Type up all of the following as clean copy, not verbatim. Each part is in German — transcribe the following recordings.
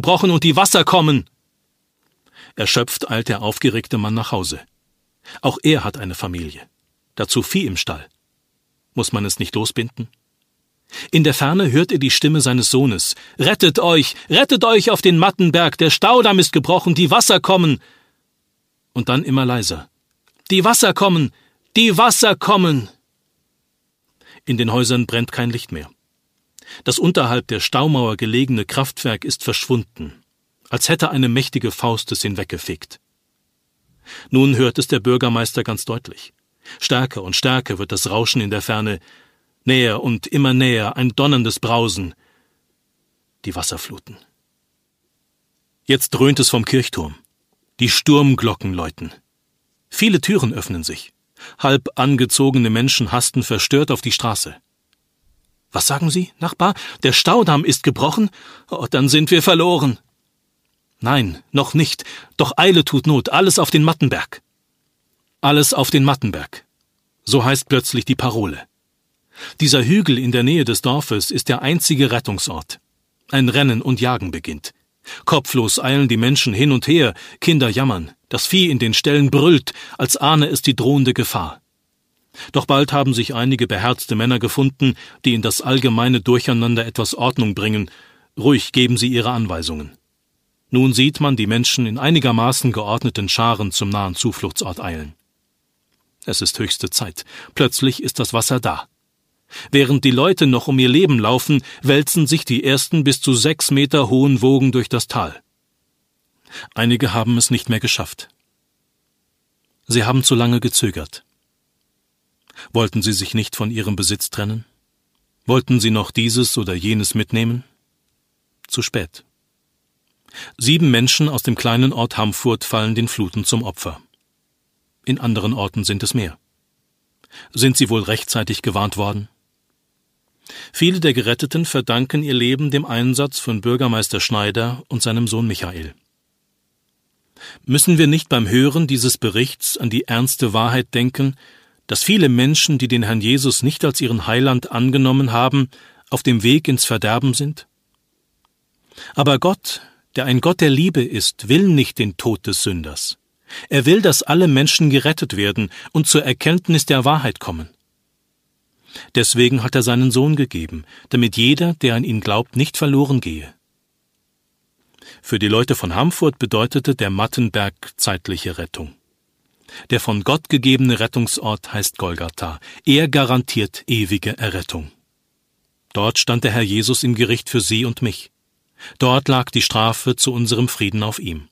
gebrochen und die Wasser kommen!« Erschöpft eilt der aufgeregte Mann nach Hause. Auch er hat eine Familie, dazu Vieh im Stall. Muss man es nicht losbinden? In der Ferne hört er die Stimme seines Sohnes. »Rettet euch auf den Mattenberg, der Staudamm ist gebrochen, die Wasser kommen!« Und dann immer leiser. »Die Wasser kommen! Die Wasser kommen!« In den Häusern brennt kein Licht mehr. Das unterhalb der Staumauer gelegene Kraftwerk ist verschwunden, als hätte eine mächtige Faust es hinweggefegt. Nun hört es der Bürgermeister ganz deutlich. Stärker und stärker wird das Rauschen in der Ferne, näher und immer näher ein donnerndes Brausen. Die Wasserfluten. Jetzt dröhnt es vom Kirchturm. Die Sturmglocken läuten. Viele Türen öffnen sich. Halb angezogene Menschen hasten verstört auf die Straße. »Was sagen Sie, Nachbar? Der Staudamm ist gebrochen? Oh, dann sind wir verloren.« »Nein, noch nicht. Doch Eile tut Not. Alles auf den Mattenberg.« »Alles auf den Mattenberg.« So heißt plötzlich die Parole. Dieser Hügel in der Nähe des Dorfes ist der einzige Rettungsort. Ein Rennen und Jagen beginnt. Kopflos eilen die Menschen hin und her, Kinder jammern, das Vieh in den Ställen brüllt, als ahne es die drohende Gefahr. Doch bald haben sich einige beherzte Männer gefunden, die in das allgemeine Durcheinander etwas Ordnung bringen. Ruhig geben sie ihre Anweisungen. Nun sieht man die Menschen in einigermaßen geordneten Scharen zum nahen Zufluchtsort eilen. Es ist höchste Zeit. Plötzlich ist das Wasser da. Während die Leute noch um ihr Leben laufen, wälzen sich die ersten bis zu 6 Meter hohen Wogen durch das Tal. Einige haben es nicht mehr geschafft. Sie haben zu lange gezögert. Wollten sie sich nicht von ihrem Besitz trennen? Wollten sie noch dieses oder jenes mitnehmen? Zu spät. 7 Menschen aus dem kleinen Ort Hamfurt fallen den Fluten zum Opfer. In anderen Orten sind es mehr. Sind sie wohl rechtzeitig gewarnt worden? Viele der Geretteten verdanken ihr Leben dem Einsatz von Bürgermeister Schneider und seinem Sohn Michael. Müssen wir nicht beim Hören dieses Berichts an die ernste Wahrheit denken, dass viele Menschen, die den Herrn Jesus nicht als ihren Heiland angenommen haben, auf dem Weg ins Verderben sind? Aber Gott, der ein Gott der Liebe ist, will nicht den Tod des Sünders. Er will, dass alle Menschen gerettet werden und zur Erkenntnis der Wahrheit kommen. Deswegen hat er seinen Sohn gegeben, damit jeder, der an ihn glaubt, nicht verloren gehe. Für die Leute von Hamfurt bedeutete der Mattenberg zeitliche Rettung. Der von Gott gegebene Rettungsort heißt Golgatha. Er garantiert ewige Errettung. Dort stand der Herr Jesus im Gericht für Sie und mich. Dort lag die Strafe zu unserem Frieden auf ihm.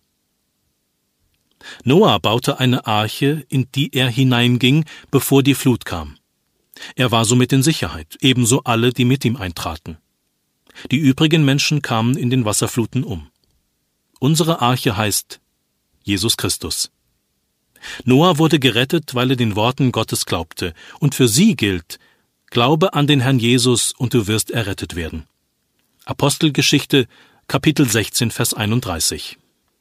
Noah baute eine Arche, in die er hineinging, bevor die Flut kam. Er war somit in Sicherheit, ebenso alle, die mit ihm eintraten. Die übrigen Menschen kamen in den Wasserfluten um. Unsere Arche heißt Jesus Christus. Noah wurde gerettet, weil er den Worten Gottes glaubte, und für sie gilt: Glaube an den Herrn Jesus und du wirst errettet werden. Apostelgeschichte, Kapitel 16, Vers 31.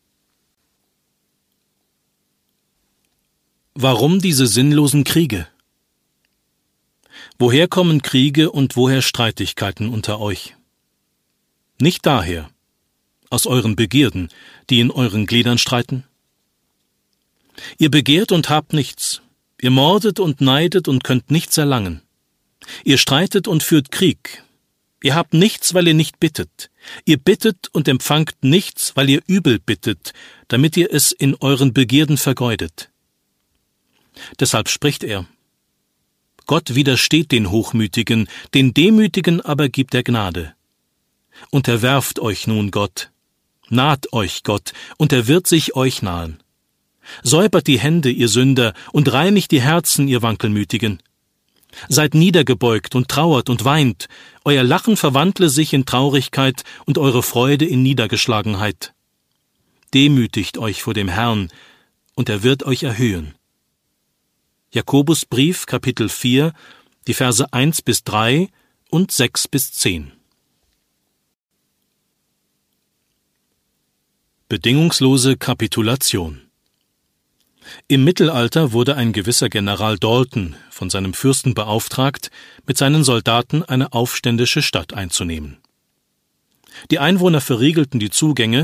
Warum diese sinnlosen Kriege? Woher kommen Kriege und woher Streitigkeiten unter euch? Nicht daher, aus euren Begierden, die in euren Gliedern streiten? Ihr begehrt und habt nichts, ihr mordet und neidet und könnt nichts erlangen. Ihr streitet und führt Krieg. Ihr habt nichts, weil ihr nicht bittet. Ihr bittet und empfangt nichts, weil ihr übel bittet, damit ihr es in euren Begierden vergeudet. Deshalb spricht er: Gott widersteht den Hochmütigen, den Demütigen aber gibt er Gnade. Unterwerft euch nun Gott, naht euch Gott, und er wird sich euch nahen. Säubert die Hände, ihr Sünder, und reinigt die Herzen, ihr Wankelmütigen. Seid niedergebeugt und trauert und weint, euer Lachen verwandle sich in Traurigkeit und eure Freude in Niedergeschlagenheit. Demütigt euch vor dem Herrn, und er wird euch erhöhen. Jakobusbrief, Kapitel 4, die Verse 1-3 und 6-10. Bedingungslose Kapitulation. Im Mittelalter wurde ein gewisser General Dalton von seinem Fürsten beauftragt, mit seinen Soldaten eine aufständische Stadt einzunehmen. Die Einwohner verriegelten die Zugänge